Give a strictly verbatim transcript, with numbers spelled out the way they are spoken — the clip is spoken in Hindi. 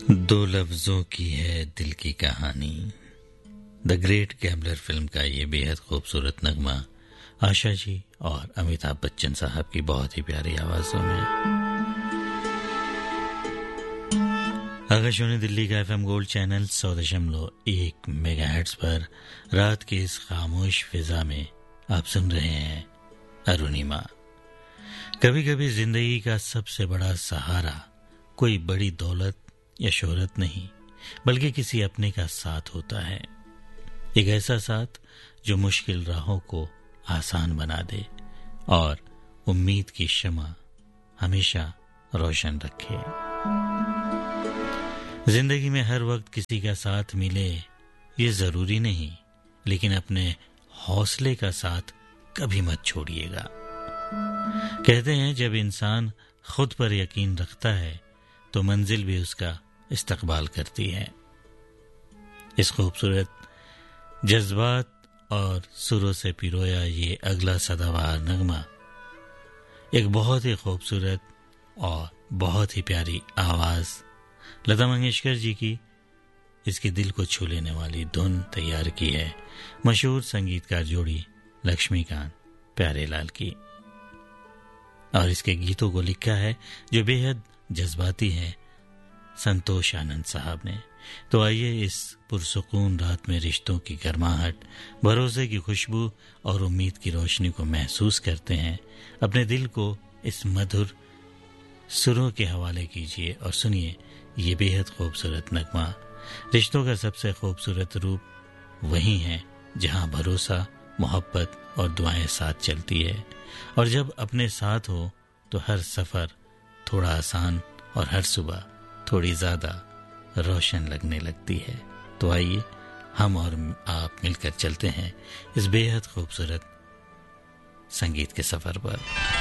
दो लफ्जों की है दिल की कहानी। द ग्रेट गैम्बलर फिल्म का ये बेहद खूबसूरत नगमा आशा जी और अमिताभ बच्चन साहब की बहुत ही प्यारी आवाजों में। आकाशवाणी दिल्ली का एफएम गोल्ड चैनल सौ दशमलव एक मेगाहर्ट्ज पर रात की इस खामोश फिजा में आप सुन रहे हैं अरुणिमा। कभी कभी जिंदगी का सबसे बड़ा सहारा कोई बड़ी दौलत या शोहरत नहीं, बल्कि किसी अपने का साथ होता है। एक ऐसा साथ जो मुश्किल राहों को आसान बना दे और उम्मीद की शमा हमेशा रोशन रखे। जिंदगी में हर वक्त किसी का साथ मिले ये जरूरी नहीं, लेकिन अपने हौसले का साथ कभी मत छोड़िएगा। कहते हैं जब इंसान खुद पर यकीन रखता है तो मंजिल भी उसका इस्तकबाल करती है। इस खूबसूरत जज्बात और सुरों से पिरोया ये अगला सदाबहार नगमा एक बहुत ही खूबसूरत और बहुत ही प्यारी आवाज लता मंगेशकर जी की, इसके दिल को छू लेने वाली धुन तैयार की है मशहूर संगीतकार जोड़ी लक्ष्मीकांत प्यारेलाल की, और इसके गीतों को लिखा है जो बेहद जज्बाती है संतोष आनंद साहब ने। तो आइए इस पुरसुकून रात में रिश्तों की गर्माहट, भरोसे की खुशबू और उम्मीद की रोशनी को महसूस करते हैं। अपने दिल को इस मधुर सुरों के हवाले कीजिए और सुनिए ये बेहद खूबसूरत नगमा। रिश्तों का सबसे खूबसूरत रूप वही है जहां भरोसा, मोहब्बत और दुआएं साथ चलती है, और जब अपने साथ हो तो हर सफर थोड़ा आसान और हर सुबह थोड़ी ज्यादा रोशन लगने लगती है। तो आइए हम और आप मिलकर चलते हैं इस बेहद खूबसूरत संगीत के सफर पर।